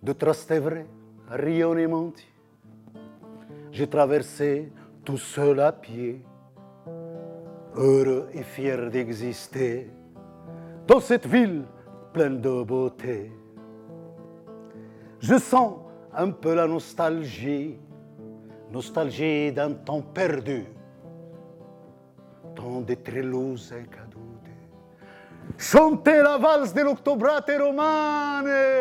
de Trastevere à Rione-Monti. J'ai traversé tout seul à pied, heureux et fier d'exister dans cette ville pleine de beauté. Je sens un peu la nostalgie d'un temps perdu, dans des trellose cadute. Chanter la valse dell'Octobrate romane.